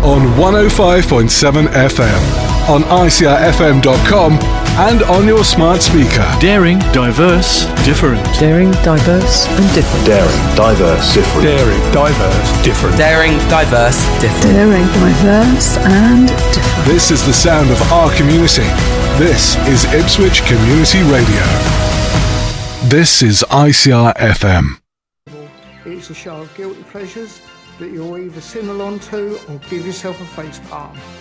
on 105.7 FM, on ICRFM.com, and on your smart speaker. Daring, diverse, different. Daring, diverse and different. Daring, diverse, different. Daring, diverse, different. Daring, diverse, different. Daring, diverse and different. This is the sound of our community. This is Ipswich Community Radio. This is ICR FM. It's a show of guilty pleasures that you'll either sing along to or give yourself a face palm.